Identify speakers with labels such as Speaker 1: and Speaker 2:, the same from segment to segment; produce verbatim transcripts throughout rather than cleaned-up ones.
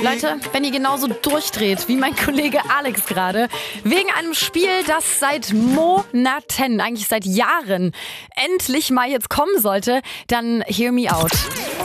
Speaker 1: Leute, wenn ihr genauso durchdreht wie mein Kollege Alex gerade, wegen einem Spiel, das seit Monaten, eigentlich seit Jahren, endlich mal jetzt kommen sollte, dann hear me out.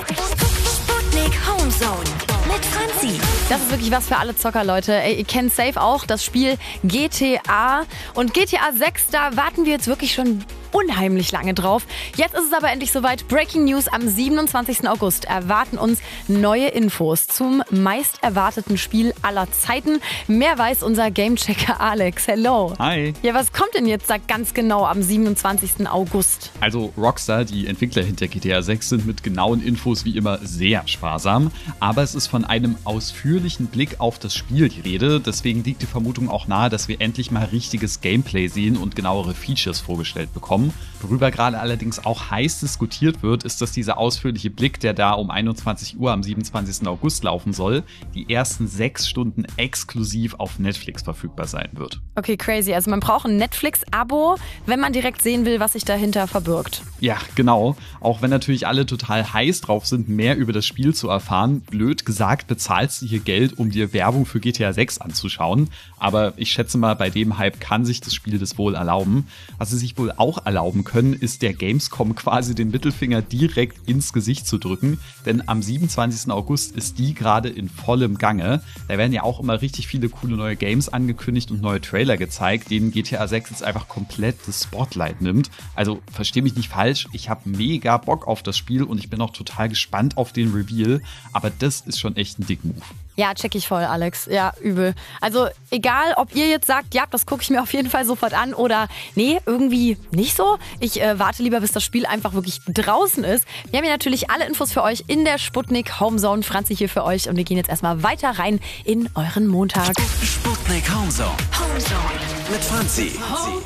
Speaker 2: Sputnik Homezone mit Franzi.
Speaker 1: Das ist wirklich was für alle Zocker, Leute. Ey, ihr kennt safe auch das Spiel G T A. Und G T A sechs, da warten wir jetzt wirklich schon unheimlich lange drauf. Jetzt ist es aber endlich soweit. Breaking News: Am siebenundzwanzigsten August erwarten uns neue Infos zum meist erwarteten Spiel aller Zeiten. Mehr weiß unser Gamechecker Alex. Hello.
Speaker 3: Hi.
Speaker 1: Ja, was kommt denn jetzt da ganz genau am siebenundzwanzigsten August?
Speaker 3: Also Rockstar, die Entwickler hinter G T A sechs, sind mit genauen Infos wie immer sehr sparsam. Aber es ist von einem ausführlichen Blick auf das Spiel die Rede. Deswegen liegt die Vermutung auch nahe, dass wir endlich mal richtiges Gameplay sehen und genauere Features vorgestellt bekommen. Worüber gerade allerdings auch heiß diskutiert wird, ist, dass dieser ausführliche Blick, der da um einundzwanzig Uhr am siebenundzwanzigsten August laufen soll, die ersten sechs Stunden exklusiv auf Netflix verfügbar sein wird.
Speaker 1: Okay, crazy. Also man braucht ein Netflix-Abo, wenn man direkt sehen will, was sich dahinter verbirgt.
Speaker 3: Ja, genau. Auch wenn natürlich alle total heiß drauf sind, mehr über das Spiel zu erfahren. Blöd gesagt, bezahlst du hier Geld, um dir Werbung für G T A sechs anzuschauen. Aber ich schätze mal, bei dem Hype kann sich das Spiel das wohl erlauben. Was sie sich wohl auch erlauben können, ist der Gamescom quasi den Mittelfinger direkt ins Gesicht zu drücken. Denn am siebenundzwanzigsten August ist die gerade in vollem Gange. Da werden ja auch immer richtig viele coole neue Games angekündigt und neue Trailer gezeigt, denen G T A sechs jetzt einfach komplett das Spotlight nimmt. Also versteh mich nicht falsch, ich habe mega Bock auf das Spiel und ich bin auch total gespannt auf den Reveal. Aber das ist schon echt ein dick Move.
Speaker 1: Ja, check ich voll, Alex. Ja, übel. Also egal, ob ihr jetzt sagt, ja, das gucke ich mir auf jeden Fall sofort an oder nee, irgendwie nicht so. Ich äh, warte lieber, bis das Spiel einfach wirklich draußen ist. Wir haben hier natürlich alle Infos für euch in der Sputnik Homezone. Franzi hier für euch und wir gehen jetzt erstmal weiter rein in euren Montag.
Speaker 4: Sputnik Homezone.
Speaker 2: Homezone
Speaker 4: Mit Franzi.
Speaker 2: Home